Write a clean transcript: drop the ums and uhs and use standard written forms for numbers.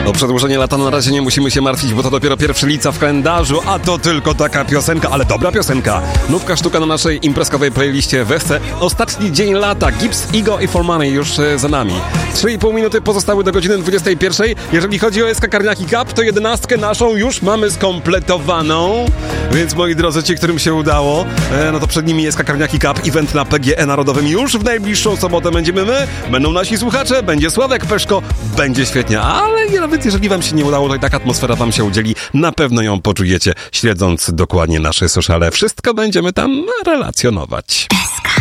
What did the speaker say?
O przedłużenie lata na razie nie musimy się martwić, bo to dopiero 1 lipca w kalendarzu, a to tylko taka piosenka, ale dobra piosenka. Nówka sztuka na naszej imprezkowej playliście Wesce. Ostatni dzień lata, Gibbs, Ego i Formany już za nami. 3,5 minuty pozostały do godziny 21. Jeżeli chodzi o SK Karniaki Cup, to 11 naszą już mamy skompletowaną. Więc moi drodzy, ci, którym się udało, no to przed nimi SK Karniaki Cup, event na PGE Narodowym. Już w najbliższą sobotę będziemy my, będą nasi słuchacze, będzie Sławek Peszko, będzie świetnie, ale nawet jeżeli wam się nie udało, to i taka atmosfera wam się udzieli, na pewno ją poczujecie, śledząc dokładnie nasze sociale. Wszystko będziemy tam relacjonować.